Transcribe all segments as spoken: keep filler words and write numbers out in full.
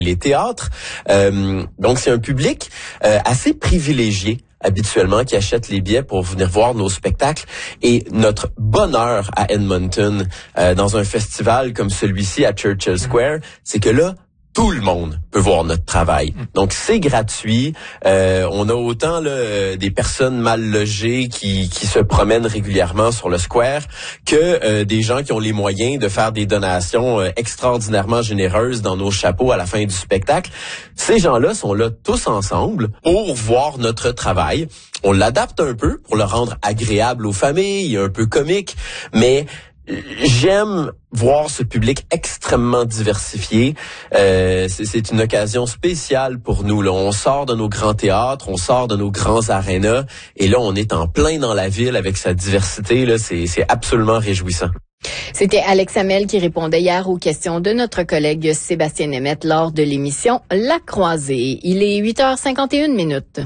les théâtres. Euh, donc, c'est un public euh, assez privilégié habituellement qui achètent les billets pour venir voir nos spectacles. Et notre bonheur à Edmonton, euh, dans un festival comme celui-ci à Churchill Square, c'est que là, tout le monde peut voir notre travail. Donc, c'est gratuit. Euh, on a autant là, des personnes mal logées qui, qui se promènent régulièrement sur le square que euh, des gens qui ont les moyens de faire des donations euh, extraordinairement généreuses dans nos chapeaux à la fin du spectacle. Ces gens-là sont là tous ensemble pour voir notre travail. On l'adapte un peu pour le rendre agréable aux familles, un peu comique, mais j'aime voir ce public extrêmement diversifié. Euh, c'est, c'est une occasion spéciale pour nous. Là. On sort de nos grands théâtres, on sort de nos grands arénas, et là, on est en plein dans la ville avec sa diversité. Là, c'est, c'est absolument réjouissant. C'était Alex Hamel qui répondait hier aux questions de notre collègue Sébastien Nemeth lors de l'émission La Croisée. Il est huit heures cinquante et une minutes.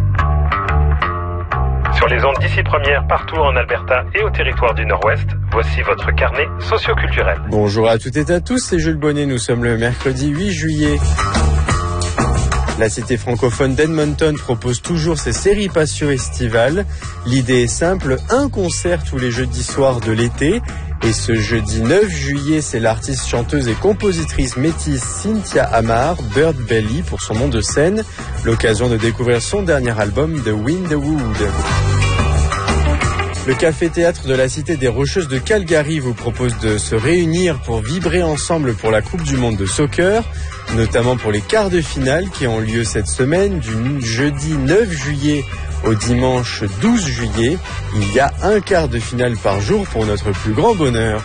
Sur les ondes d'ici première, partout en Alberta et au territoire du Nord-Ouest, voici votre carnet socioculturel. Bonjour à toutes et à tous, c'est Jules Bonnet, nous sommes le mercredi huit juillet. La cité francophone d'Edmonton propose toujours ses séries patio estivales. L'idée est simple, un concert tous les jeudis soirs de l'été. Et ce jeudi neuf juillet, c'est l'artiste, chanteuse et compositrice métisse Cynthia Amar, Bird Belly pour son nom de scène. L'occasion de découvrir son dernier album, The Wind the Wood. Le café-théâtre de la Cité des Rocheuses de Calgary vous propose de se réunir pour vibrer ensemble pour la Coupe du Monde de soccer, notamment pour les quarts de finale qui ont lieu cette semaine du jeudi neuf juillet au dimanche douze juillet. Il y a un quart de finale par jour pour notre plus grand bonheur.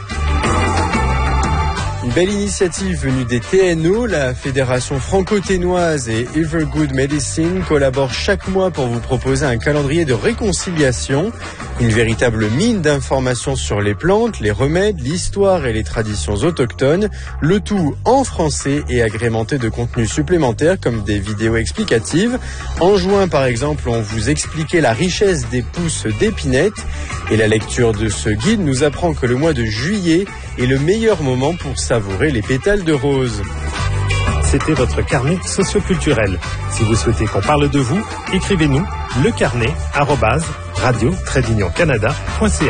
Une belle initiative venue des T N O, la Fédération franco-ténoise et Evergood Medicine collaborent chaque mois pour vous proposer un calendrier de réconciliation, une véritable mine d'informations sur les plantes, les remèdes, l'histoire et les traditions autochtones, le tout en français et agrémenté de contenus supplémentaires comme des vidéos explicatives. En juin, par exemple, on vous expliquait la richesse des pousses d'épinette et la lecture de ce guide nous apprend que le mois de juillet est le meilleur moment pour savourer les pétales de rose. C'était votre carnet socioculturel. Si vous souhaitez qu'on parle de vous, écrivez-nous lecarnet arobase radio trait d'union canada point c a.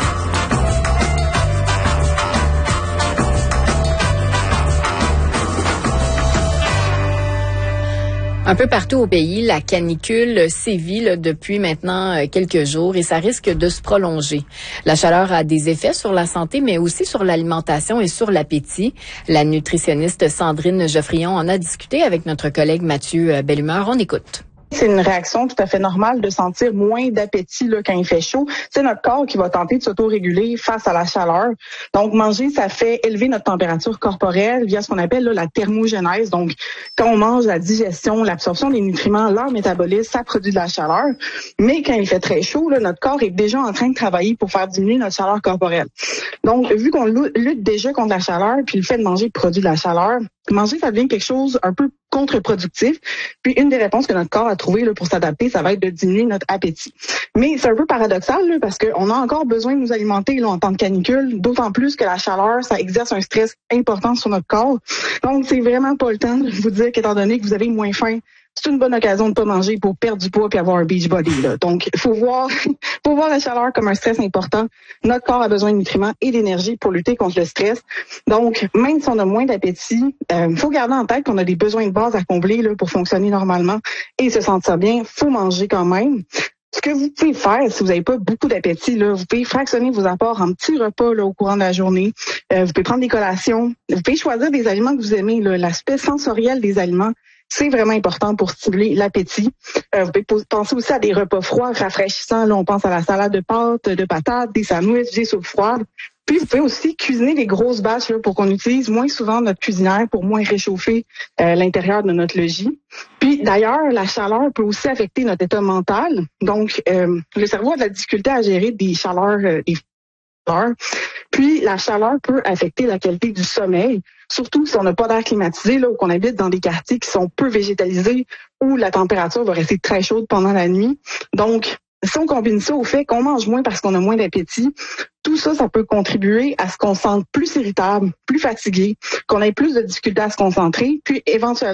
Un peu partout au pays, la canicule sévit là, depuis maintenant euh, quelques jours et ça risque de se prolonger. La chaleur a des effets sur la santé, mais aussi sur l'alimentation et sur l'appétit. La nutritionniste Sandrine Geoffrion en a discuté avec notre collègue Mathieu Bellumeur. On écoute. C'est une réaction tout à fait normale de sentir moins d'appétit là, quand il fait chaud. C'est notre corps qui va tenter de s'auto-réguler face à la chaleur. Donc, manger, ça fait élever notre température corporelle via ce qu'on appelle là, la thermogenèse. Donc, quand on mange, la digestion, l'absorption des nutriments, leur métabolisme, ça produit de la chaleur. Mais quand il fait très chaud, là, notre corps est déjà en train de travailler pour faire diminuer notre chaleur corporelle. Donc, vu qu'on lutte déjà contre la chaleur, puis le fait de manger produit de la chaleur, manger, ça devient quelque chose un peu contre-productif. Puis une des réponses que notre corps a trouvées là, pour s'adapter, ça va être de diminuer notre appétit. Mais c'est un peu paradoxal là, parce qu'on a encore besoin de nous alimenter là, en temps de canicule, d'autant plus que la chaleur, ça exerce un stress important sur notre corps. Donc, c'est vraiment pas le temps de vous dire qu'étant donné que vous avez moins faim, c'est une bonne occasion de pas manger pour perdre du poids puis avoir un beach body. Là. Donc, il faut voir, faut voir la chaleur comme un stress important. Notre corps a besoin de nutriments et d'énergie pour lutter contre le stress. Donc, même si on a moins d'appétit, il euh, faut garder en tête qu'on a des besoins de base à combler là, pour fonctionner normalement et se sentir bien. Faut manger quand même. Ce que vous pouvez faire, si vous n'avez pas beaucoup d'appétit, là, vous pouvez fractionner vos apports en petits repas là, au courant de la journée. Euh, vous pouvez prendre des collations. Vous pouvez choisir des aliments que vous aimez. Là, l'aspect sensoriel des aliments, c'est vraiment important pour stimuler l'appétit. Euh, vous pouvez penser aussi à des repas froids, rafraîchissants. Là, on pense à la salade de pâtes, de patates, des sandwichs, des soupes froides. Puis, vous pouvez aussi cuisiner des grosses batches là, pour qu'on utilise moins souvent notre cuisinière pour moins réchauffer euh, l'intérieur de notre logis. Puis, d'ailleurs, la chaleur peut aussi affecter notre état mental. Donc, euh, le cerveau a de la difficulté à gérer des chaleurs, euh, des chaleurs. Puis, la chaleur peut affecter la qualité du sommeil, surtout si on n'a pas d'air climatisé là, ou qu'on habite dans des quartiers qui sont peu végétalisés où la température va rester très chaude pendant la nuit. Donc, si on combine ça au fait qu'on mange moins parce qu'on a moins d'appétit, tout ça, ça peut contribuer à ce qu'on se sente plus irritable, plus fatigué, qu'on ait plus de difficultés à se concentrer, puis éventuellement